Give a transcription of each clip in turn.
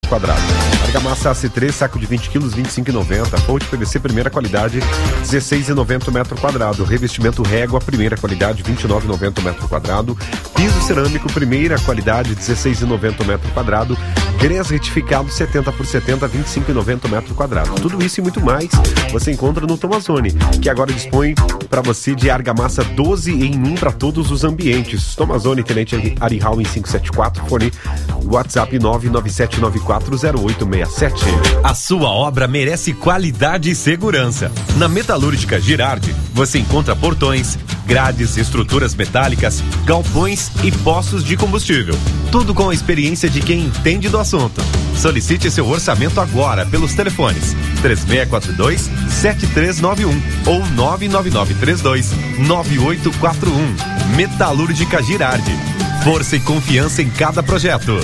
metro quadrado. Argamassa AC3, saco de 20 quilos, 25,90. Fonte PVC, primeira qualidade, 16,90 metro quadrado. Revestimento Régua, primeira qualidade, 29,90 metro quadrado. Piso cerâmico, primeira qualidade, 16,90 metro quadrado. Grês retificado, 70 por 70, 25,90 metro quadrado. Tudo isso e muito mais você encontra no Tomazoni, que agora dispõe para você de argamassa 12 em 1 para todos os ambientes. Tomazoni, Tenente Arihal em 574, fone WhatsApp 997940867. A sua obra merece qualidade e segurança. Na Metalúrgica Girardi, você encontra portões, grades, estruturas metálicas, galpões e poços de combustível. Tudo com a experiência de quem entende do assunto. Solicite seu orçamento agora pelos telefones 3642-7391 ou 99932-9841. Metalúrgica Girardi. Força e confiança em cada projeto.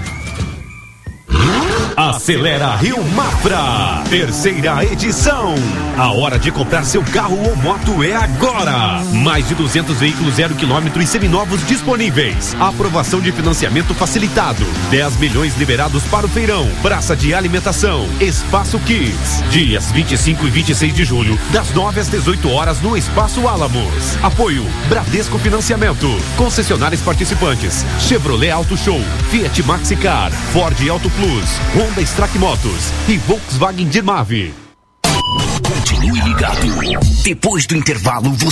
Acelera Rio Mafra, terceira edição. A hora de comprar seu carro ou moto é agora. Mais de 200 veículos 0 km e seminovos disponíveis. Aprovação de financiamento facilitado. 10 milhões liberados para o feirão. Praça de alimentação. Espaço Kids. Dias 25 e 26 de julho, das 9 às 18 horas no Espaço Álamos. Apoio Bradesco Financiamento. Concessionários participantes: Chevrolet Auto Show, Fiat Maxicar, Ford Auto Plus, Honda Strack Motos e Volkswagen Dirmave. Continue ligado. Depois do intervalo, você